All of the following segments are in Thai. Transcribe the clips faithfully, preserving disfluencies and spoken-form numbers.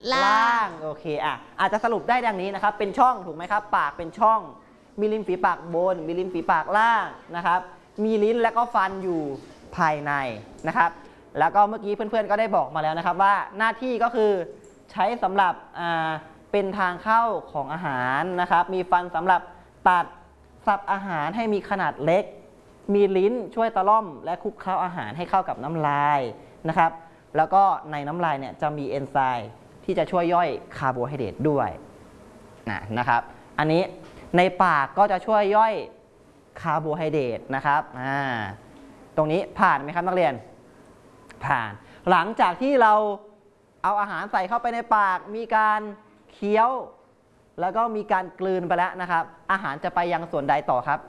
ล่างโอเคอ่ะอาจจะสรุปได้ดังนี้นะครับเป็นช่องถูกไหมครับปากเป็นช่องมีริมฝีปากบนมีริมฝีปากล่างนะครับมีลิ้นและก็ฟันอยู่ภายในนะครับแล้วก็เมื่อกี้เพื่อนๆก็ได้บอกมาแล้วนะครับว่าหน้าที่ก็คือใช้สำหรับอ่าเป็นทางเข้าของอาหารนะครับมีฟันสำหรับตัดสับอาหารให้มีขนาดเล็กมีลิ้นช่วยตะล่อมและคลุกเคล้าอาหารให้เข้ากับน้ำลายนะครับแล้วก็ในน้ำลายเนี่ยจะมีเอนไซม์ที่จะช่วยย่อยคาร์โบไฮเดรตด้วยนะนะครับอันนี้ในปากก็จะช่วยย่อยคาร์โบไฮเดรตนะครับอ่าตรงนี้ผ่านไหมครับนักเรียนผ่านหลังจากที่เราเอาอาหารใส่เข้าไปในปากมีการเคี้ยวแล้วก็มีการกลืนไปแล้วนะครับอาหารจะไปยังส่วนใดต่อครับ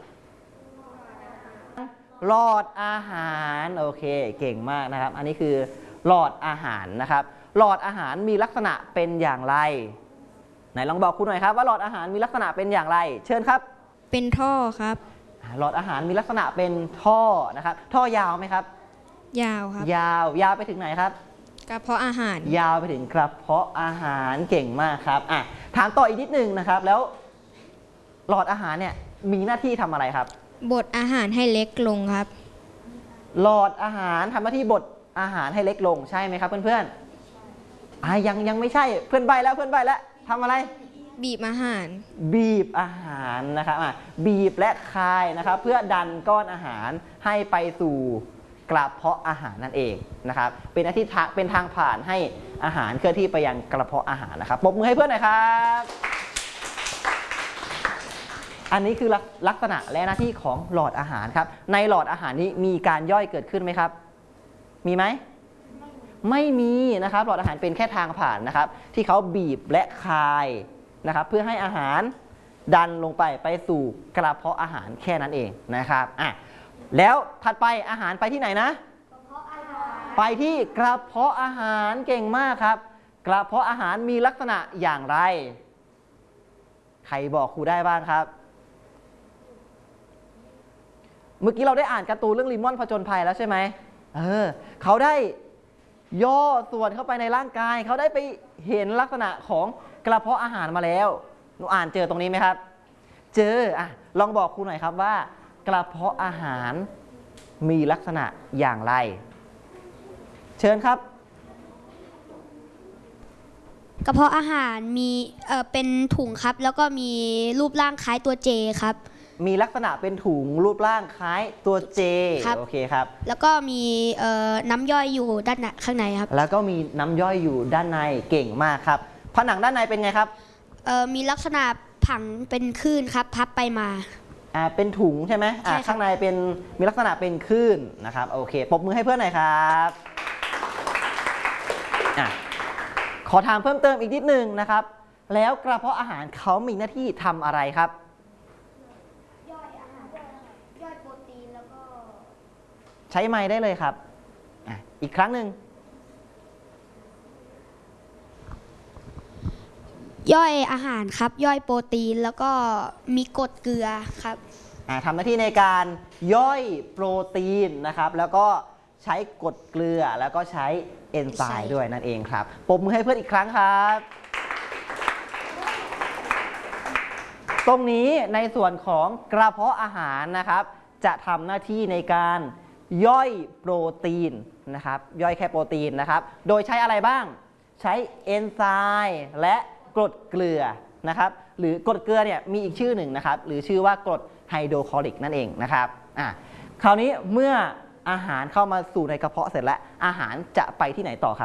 หลอดอาหารโอเคเก่งมากนะครับอันนี้คือหลอดอาหารนะครับหลอดอาหารมีลักษณะเป็นอย่างไรไหนลองบอกคุณหน่อยครับว่าหลอดอาหารมีลักษณะเป็นอย่างไรเชิญครับเป็นท่อครับหลอดอาหารมีลักษณะเป็นท่อนะครับท่อยาวไหมครับยาวครับยาวยาวไปถึงไหนครับกระเพาะอาหารยาวไปถึงกระเพาะอาหารเก่งมากครับอ่ะถามต่ออีกนิดนึงนะครับแล้วหลอดอาหารเนี่ยมีหน้าที่ทำอะไรครับบดอาหารให้เล็กลงครับหลอดอาหารทำหน้าที่บดอาหารให้เล็กลงใช่ไหมครับเพื่อนๆอ่ะยังยังไม่ใช่เพื่อนใบแล้วเพื่อนใบแล้วทำอะไรบีบอาหารบีบอาหารนะครับอ่ะบีบและคายนะครับเพื่อดันก้อนอาหารให้ไปสู่กระเพาะอาหารนั่นเองนะครับเป็นหน้าที่เป็นทางผ่านให้อาหารเคลื่อนที่ไปยังกระเพาะอาหารนะครับปรบมือให้เพื่อนหน่อยครับอันนี้คือลักษณะและหน้าที่ของหลอดอาหารครับในหลอดอาหารนี้มีการย่อยเกิดขึ้นไหมครับมีไหมไม่มีนะครับหลอดอาหารเป็นแค่ทางผ่านนะครับที่เขาบีบและคายนะครับเพื่อให้อาหารดันลงไปไปสู่กระเพาะอาหารแค่นั้นเองนะครับอ่ะแล้วถัดไปอาหารไปที่ไหนนะไปที่กระเพาะอาหารเก่งมากครับกระเพาะอาหารมีลักษณะอย่างไรใครบอกครูได้บ้างครับเมื่อกี้เราได้อ่านการ์ตูนเรื่องลิมอนผจญภัยแล้วใช่ไหมเออเขาได้ย่อส่วนเข้าไปในร่างกายเขาได้ไปเห็นลักษณะของกระเพาะอาหารมาแล้วหนูอ่านเจอตรงนี้ไหมครับเจออ่ะลองบอกครูหน่อยครับว่ากระเพาะอาหารมีลักษณะอย่างไรเชิญครับกระเพาะอาหารมีเอ่อเป็นถุงครับแล้วก็มีรูปร่างคล้ายตัวเจครับมีลักษณะเป็นถุงรูปร่างคล้ายตัวเจโอเคครับแล้วก็มีเอ่อน้ำย่อยอยู่ด้านข้างในครับแล้วก็มีน้ำย่อยอยู่ด้านในเก่งมากครับผนังด้านในเป็นไงครับเอ่อมีลักษณะผังเป็นคลื่นครับพับไปมาอ่าเป็นถุงใช่ไหมอ่าข้างในเป็นมีลักษณะเป็นคลื่นนะครับโอเคปรบมือให้เพื่อนหน่อยครับอ่ะขอถามเพิ่มเติมอีกนิดนึงนะครับแล้วกระเพาะอาหารเขามีหน้าที่ทำอะไรครับย่อยอาหารย่อยโปรตีนแล้วก็ใช้ไม้ได้เลยครับอ่ะอีกครั้งหนึ่งย่อยอาหารครับย่อยโปรตีนแล้วก็มีกรดเกลือครับทำหน้าที่ในการย่อยโปรตีนนะครับแล้วก็ใช้กรดเกลือแล้วก็ใช้เอนไซม์ด้วยนั่นเองครับปรบมือให้เพื่อนอีกครั้งครับตรงนี้ในส่วนของกระเพาะอาหารนะครับจะทำหน้าที่ในการย่อยโปรตีนนะครับย่อยแค่โปรตีนนะครับโดยใช้อะไรบ้างใช้เอนไซม์และกรดเกลือนะครับหรือกรดเกลือเนี่ยมีอีกชื่อหนึ่งนะครับหรือชื่อว่ากรดไฮโดรคลอริกนั่นเองนะครับอ่ะคราวนี้เมื่ออาหารเข้ามาสู่ในกระเพาะเสร็จแล้วอาหารจะไปที่ไหนต่อครับ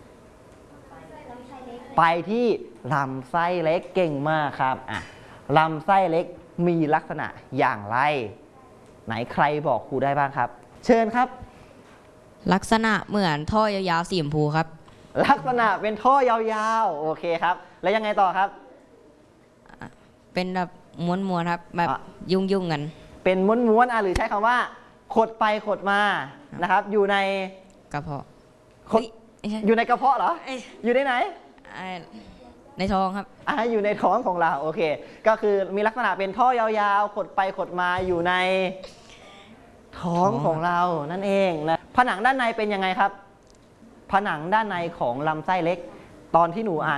ไปที่ลำไส้เล็กเก่งมากครับอ่ะลำไส้เล็กมีลักษณะอย่างไรไหนใครบอกครูได้บ้างครับเชิญครับลักษณะเหมือนท่อยาวๆสีชมพูครับลักษณะเป็นท่อยาวๆโอเคครับแล้วยังไงต่อครับเป็นแบบม้วนๆครับแบบยุ่งๆกันเป็นม้วนๆอ่ะหรือใช้คำว่าขดไปขดมานะครับอยู่ในกระเพาะอยู่ในกระเพาะเหรออยู่ในไหนในท้องครับอ่าอยู่ในท้องของเราโอเคก็คือมีลักษณะเป็นท่อยาวๆขดไปขดมาอยู่ในท้องของเรานั่นเองนะผนังด้านในเป็นยังไงครับผนังด้านในของลำไส้เล็กตอนที่หนูอ่าน